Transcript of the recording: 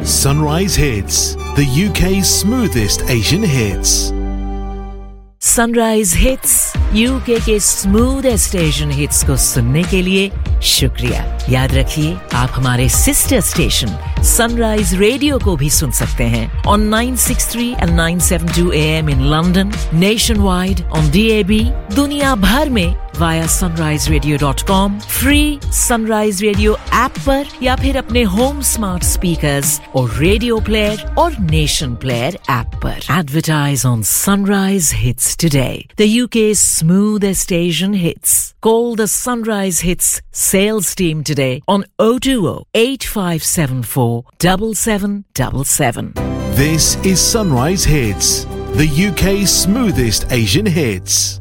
Sunrise Hits, the UK's smoothest Asian hits. Sunrise hits UK के smoothest Asian hits को सुनने के लिए शुक्रिया। याद रखिए, आप हमारे सिस्टर स्टेशन सनराइज रेडियो को भी सुन सकते हैं on 963 and 972 AM in London, nationwide on DAB, दुनिया भर में via sunriseradio.com, free Sunrise Radio app पर या फिर अपने होम स्मार्ट स्पीकर्स और रेडियो प्लेयर और नेशन प्लेयर ऐप पर। Advertise on Sunrise Hits today, the UK's smoothest Asian hits. Call the Sunrise Hits sales team today on 020 8574 7777. This is Sunrise Hits, the UK's smoothest Asian hits.